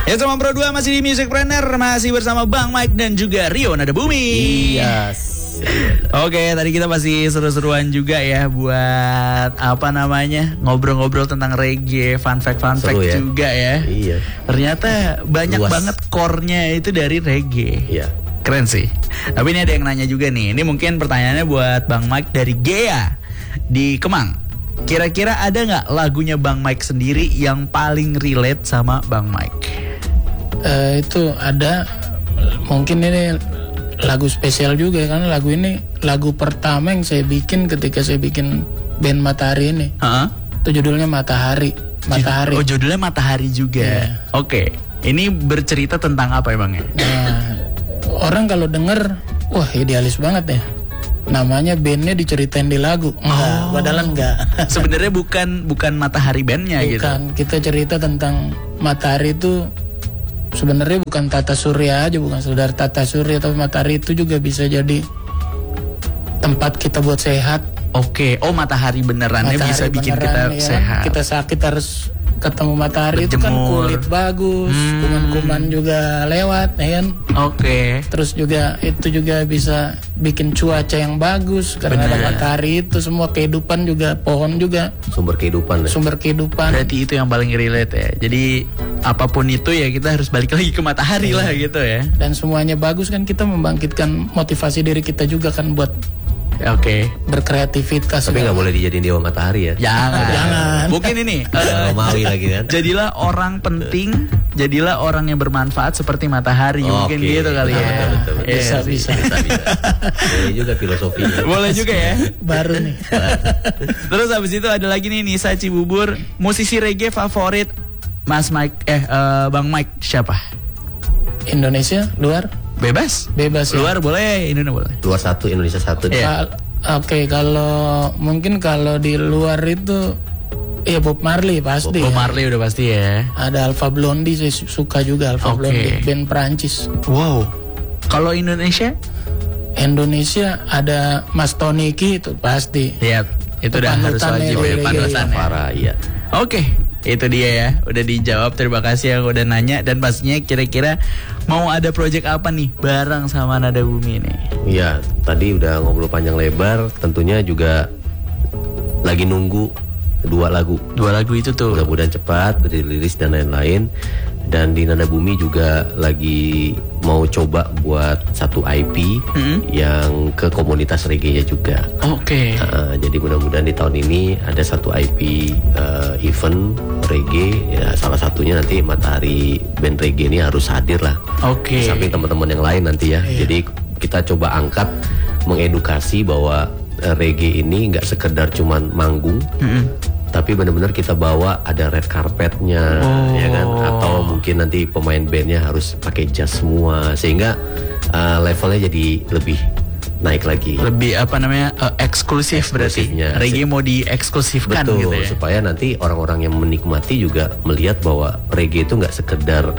Ya, Teman Pro 2 masih di Musicpreneur, masih bersama Bang Mike dan juga Rio Nada Bumi. Yes. Oke, tadi kita masih seru-seruan juga ya buat ngobrol-ngobrol tentang reggae, fun fact ya? Juga ya. Iya. Ternyata banyak banget core-nya itu dari reggae. Iya. Keren sih. Tapi ini ada yang nanya juga nih. Ini mungkin pertanyaannya buat Bang Mike dari Gea di Kemang. Kira-kira ada nggak lagunya Bang Mike sendiri yang paling relate sama Bang Mike? Itu ada, mungkin ini lagu spesial juga karena lagu ini lagu pertama yang saya bikin ketika saya bikin band Matahari ini. Itu judulnya Matahari. Oh, judulnya Matahari juga. Yeah. Oke. Ini bercerita tentang apa ya Bang ya? Nah, orang kalau denger, wah idealis banget ya. Namanya bandnya diceritain di lagu. Padahal enggak. Sebenarnya bukan Matahari bandnya gitu. Bukan. Kita cerita tentang Matahari itu sebenarnya bukan tata surya aja, bukan sekedar tata surya, tapi matahari itu juga bisa jadi tempat kita buat sehat. Oke. Oh, matahari benerannya bisa bikin kita sehat. Kita sakit harus ketemu matahari. Berjemur. Itu kan kulit bagus, kuman-kuman juga lewat, ya kan? Oke. Terus juga itu juga bisa bikin cuaca yang bagus karena ada matahari itu, semua kehidupan juga, pohon juga sumber kehidupan. Berarti itu yang paling relate ya. Jadi apapun itu ya kita harus balik lagi ke matahari lah gitu ya. Dan semuanya bagus kan, kita membangkitkan motivasi diri kita juga kan buat berkreativitas. Tapi nggak boleh dijadiin dewa matahari ya. Jangan. Mungkin ini Romawi lagi kan. Jadilah orang penting, jadilah orang yang bermanfaat seperti matahari. Mungkin gitu kali ya. Betul. Bisa. Boleh juga filosofinya. Boleh juga ya. Baru nih. Terus habis itu ada lagi nih Nisa Cibubur, musisi reggae favorit Mas Mike Bang Mike siapa? Indonesia, luar? Bebas ya. Luar boleh, Indonesia boleh. Luar satu, Indonesia satu. Oke, kalau di luar itu ya Bob Marley pasti. Bob Marley udah pasti ya. Ada Alpha Blondy, saya suka juga Alpha Blondy, band Prancis. Wow. Kalau Indonesia ada Mas Toniki itu pasti. Iya, itu udah harus wajib ya, panutan ya. Oke. Itu dia ya, udah dijawab. Terima kasih yang udah nanya. Dan pastinya kira-kira mau ada project apa nih bareng sama Nada Bumi ini? Iya, tadi udah ngobrol panjang lebar. Tentunya juga lagi nunggu dua lagu itu tuh. Mudah-mudahan cepat dirilis dan lain-lain. Dan di Nada Bumi juga lagi mau coba buat satu IP yang ke komunitas reggae-nya juga. Oke. Jadi mudah-mudahan di tahun ini ada satu IP event reggae. Ya, salah satunya nanti Matahari band reggae ini harus hadir lah. Oke. Samping teman-teman yang lain nanti ya. Jadi kita coba angkat, mengedukasi bahwa reggae ini nggak sekedar cuman manggung. Tapi benar-benar kita bawa ada red carpetnya, ya kan? Atau mungkin nanti pemain bandnya harus pakai jas semua, sehingga levelnya jadi lebih naik lagi. Lebih eksklusif berarti. Reggae mau dieksklusifkan. Betul, gitu ya? Supaya nanti orang-orang yang menikmati juga melihat bahwa reggae itu nggak sekedar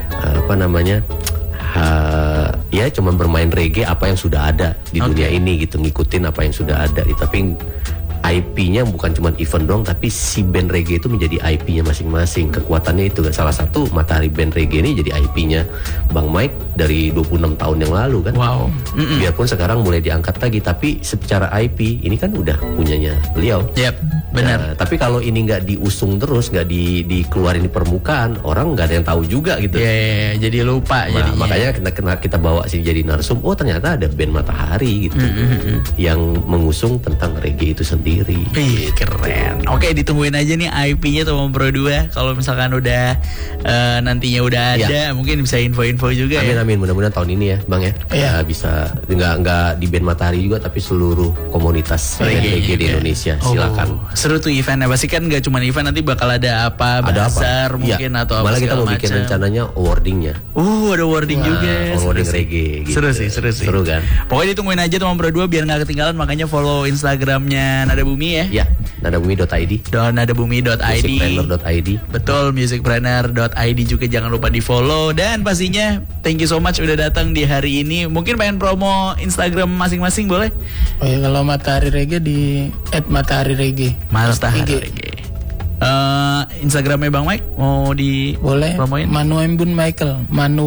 ya cuman bermain reggae apa yang sudah ada di dunia ini gitu, ngikutin apa yang sudah ada. Tapi IP-nya bukan cuma event dong, tapi si band reggae itu menjadi IP-nya masing-masing. Kekuatannya itu salah satu Matahari band reggae ini jadi IP-nya Bang Mike dari 26 tahun yang lalu kan. Wow. Biarpun sekarang mulai diangkat lagi, tapi secara IP ini kan udah punyanya beliau. Yep, benar. Nah, tapi kalau ini nggak diusung terus, nggak dikeluarin di permukaan, orang nggak ada yang tahu juga gitu. Iya, jadi lupa. Makanya kita bawa sini jadi narsum. Oh, ternyata ada band Matahari gitu yang mengusung tentang reggae itu sendiri. Ih, keren. Oke, ditungguin aja nih IP-nya Teman Pro 2. Kalau misalkan udah nantinya udah ada, mungkin bisa info-info juga. Amin. Mudah-mudahan tahun ini ya, Bang ya. Bisa nggak di band Matahari juga, tapi seluruh komunitas reggae di Indonesia. Silakan. Seru tuh eventnya. Pasti kan nggak cuma event, nanti bakal ada bazar mungkin atau malah apa. Kita mau bikin rencananya awardingnya. Ada awarding juga. Awarding reggae. Gitu. Seru sih. Seru kan. Pokoknya ditungguin aja Teman Pro 2 biar nggak ketinggalan. Makanya follow Instagramnya Nada Bumi ya. Ya, nadabumi.id. Nadabumi.id. Musicpreneur.id. Betul, musicpreneur.id juga jangan lupa di follow. Dan pastinya thank you so much udah datang di hari ini. Mungkin pengen promo Instagram masing-masing boleh? Oh ya, kalau Matahari Reggae di @matahari reggae. Matahari Reggae. Instagramnya Bang Mike mau di Boleh. promoin? Manu Embun Michael.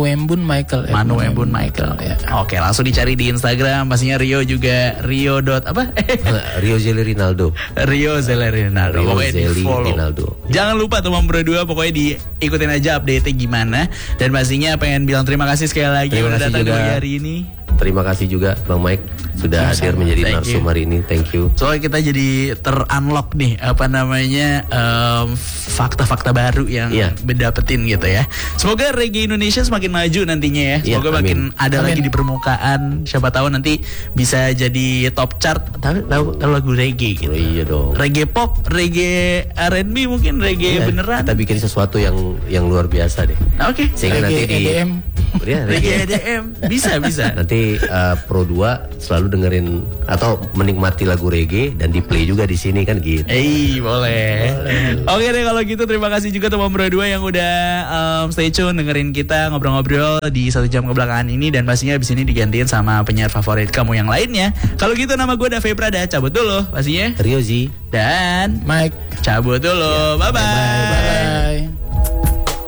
Ya. Oke, langsung dicari di Instagram. Pastinya Rio juga Rio dot apa? Rio Zeli Rinaldo. Rio Zeli Rinaldo. Rio Pokoknya di Zeli follow. Rinaldo. Jangan lupa teman berdua, pokoknya diikutin aja update-nya gimana. Dan pastinya pengen bilang terima kasih sekali lagi Terima udah kasih datang juga. di hari ini. Terima kasih juga Bang Mike sudah hadir menjadi Thank narsum you. hari ini. Thank you. Soalnya kita jadi ter-unlock nih apa namanya fakta-fakta baru yang Iya. dapetin gitu ya. Semoga reggae Indonesia semakin maju nantinya ya. Iya, Semoga makin amin. ada lagi Amin. di permukaan. Siapa tahu nanti bisa jadi top chart. Tahu lagu reggae gitu. Oh, iya dong. Reggae pop, reggae R&B mungkin reggae Iya, beneran. Kita bikin sesuatu yang luar biasa deh. Nah, Oke. Sehingga nanti di EDM. Ya, Reggae EDM bisa. Nanti Pro 2 selalu dengerin atau menikmati lagu reggae dan di play juga di sini kan gitu. Boleh. Oke deh kalau gitu terima kasih juga teman berdua yang udah stay tune dengerin kita ngobrol-ngobrol di 1 jam kebelakangan ini dan pastinya abis ini digantiin sama penyiar favorit kamu yang lainnya. Kalau gitu nama gue Dave Prada cabut dulu pastinya Rio Z. dan Mike. cabut dulu. Bye bye. Bye.